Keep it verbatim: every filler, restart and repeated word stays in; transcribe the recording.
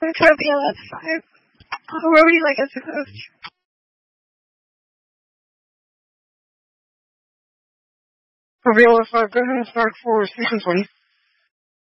Utopia, that's five. Oh, where would you like us to host? For real, if I go ahead and start for season twenty.